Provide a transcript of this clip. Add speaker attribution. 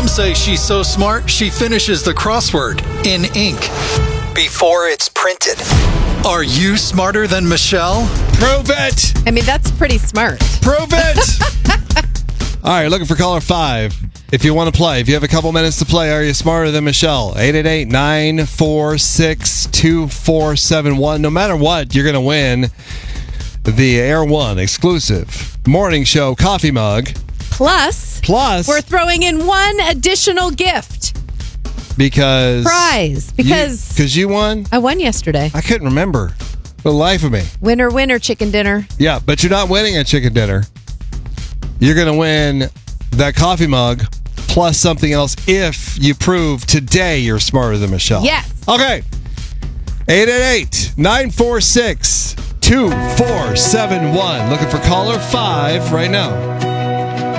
Speaker 1: Some say she's so smart, she finishes the crossword in ink before it's printed. Are you smarter than Michelle?
Speaker 2: Prove it!
Speaker 3: I mean, that's pretty smart.
Speaker 2: Prove it! All right, looking for caller 5. If you want to play, if you have a couple minutes to play, are you smarter than Michelle? 888-946-2471. No matter what, you're going to win the Air One exclusive morning show coffee mug.
Speaker 3: Plus, we're throwing in one additional gift. Prize. Because
Speaker 2: you won?
Speaker 3: I won yesterday.
Speaker 2: I couldn't remember for the life of me.
Speaker 3: Winner, chicken dinner.
Speaker 2: Yeah, but you're not winning a chicken dinner. You're going to win that coffee mug plus something else if you prove today you're smarter than Michelle.
Speaker 3: Yes.
Speaker 2: Okay. 888-946-2471. Looking for caller 5 right now.